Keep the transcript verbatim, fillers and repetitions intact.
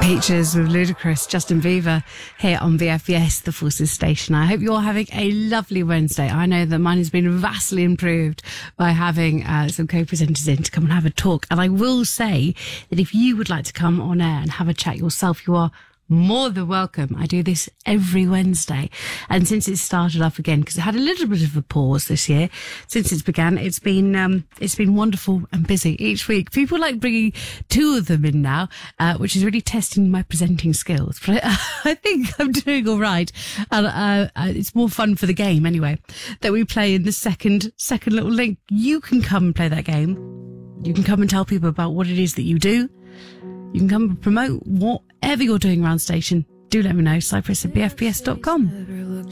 Peaches with Ludacris, Justin Bieber here on V F B S, the Forces Station. I hope you're having a lovely Wednesday. I know that mine has been vastly improved by having uh, some co-presenters in to come and have a talk. And I will say that if you would like to come on air and have a chat yourself, you are more than welcome. I do this every Wednesday. And since it started up again, because it had a little bit of a pause this year, since it's began, it's been, um, it's been wonderful and busy each week. People like bringing two of them in now, uh, which is really testing my presenting skills. But I, I think I'm doing all right. And, uh, uh, it's more fun for the game anyway, that we play in the second, second little link. You can come and play that game. You can come and tell people about what it is that you do. You can come and promote whatever you're doing around station. Do let me know. Cyprus at b f p s dot com.